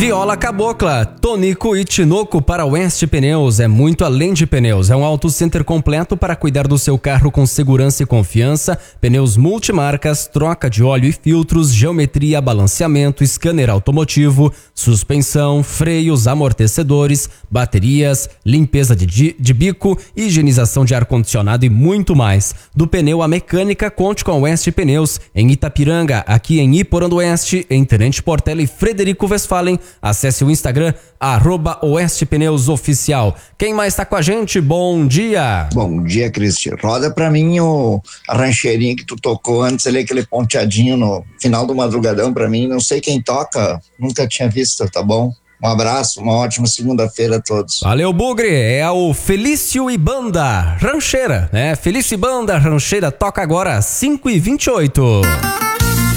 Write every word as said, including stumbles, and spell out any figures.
Viola Cabocla, Tonico e Tinoco para Oeste Pneus. É muito além de pneus. É um auto center completo para cuidar do seu carro com segurança e confiança. Pneus multimarcas, troca de óleo e filtros, geometria, balanceamento, scanner automotivo, suspensão, freios, amortecedores, baterias, limpeza de, de bico, higienização de ar-condicionado e muito mais. Do pneu à mecânica, conte com a Oeste Pneus. Em Itapiranga, aqui em Iporandoeste, em Tenente Portela e Frederico Westphalen. Acesse o Instagram, arroba Oeste Pneus Oficial. Quem mais tá com a gente? Bom dia! Bom dia, Cristian. Roda pra mim o, a rancheirinha que tu tocou antes ali, aquele ponteadinho no final do madrugadão pra mim. Não sei quem toca, nunca tinha visto, tá bom? Um abraço, uma ótima segunda-feira a todos. Valeu, Bugre. É o Felício e Banda Rancheira, né? Felício e Banda Rancheira toca agora cinco e vinte e oito.